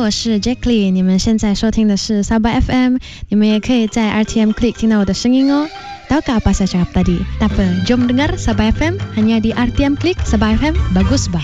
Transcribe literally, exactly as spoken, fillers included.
我是 Jacqueline， 你们现在收听的是Sabah F M， 你们也可以在 R T M Klik 听到我的声音哦。Tahukah apa saya cakap tadi? Tak apa, jom dengar Sabah F M hanya di R T M Klik. Sabah F M, bagus bah.